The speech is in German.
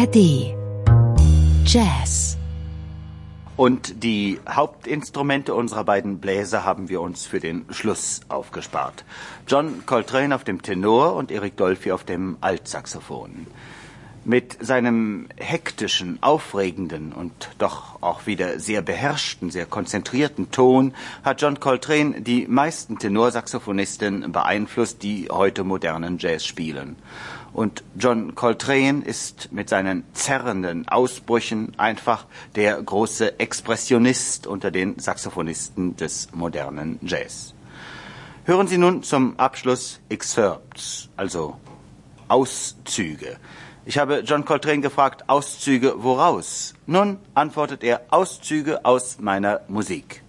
ARD Jazz. Und die Hauptinstrumente unserer beiden Bläser haben wir uns für den Schluss aufgespart. John Coltrane auf dem Tenor und Eric Dolphy auf dem Altsaxophon. Mit seinem hektischen, aufregenden und doch auch wieder sehr beherrschten, sehr konzentrierten Ton hat John Coltrane die meisten Tenorsaxophonisten beeinflusst, die heute modernen Jazz spielen. Und John Coltrane ist mit seinen zerrenden Ausbrüchen einfach der große Expressionist unter den Saxophonisten des modernen Jazz. Hören Sie nun zum Abschluss Excerpts, also Auszüge. Ich habe John Coltrane gefragt, Auszüge woraus? Nun antwortet er, Auszüge aus meiner Musik.